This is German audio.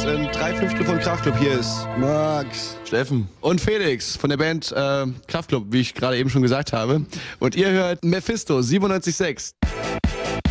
3/5 von Kraftklub. Hier ist Max, Steffen und Felix von der Band Kraftklub, wie ich gerade eben schon gesagt habe. Und ihr hört Mephisto 97.6.